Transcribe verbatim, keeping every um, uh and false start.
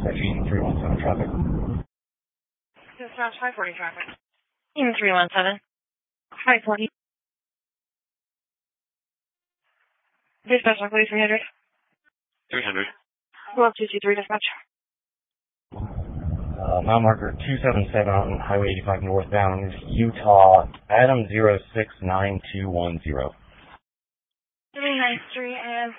Section three one seven traffic. Dispatch five forty traffic. In three one seven. five forty. Dispatch Luckily three hundred. three hundred. Go up two two three dispatch. Uh, mile marker two seven seven on Highway eighty-five northbound, Utah, Adam zero six nine two one zero. three nine three and